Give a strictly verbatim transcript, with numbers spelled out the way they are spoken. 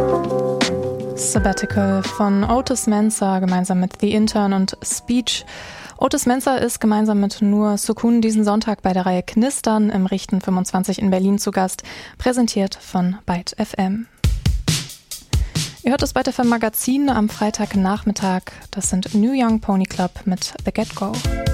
Sabbatical von Otis Mensah gemeinsam mit The Intern und Speech. Otis Mensah ist gemeinsam mit Nur Sukun diesen Sonntag bei der Reihe Knistern im Richten fünfundzwanzig in Berlin zu Gast, präsentiert von Byte F M. Ihr hört das Byte F M Magazin am Freitagnachmittag. Das sind New Young Pony Club mit The Get Go.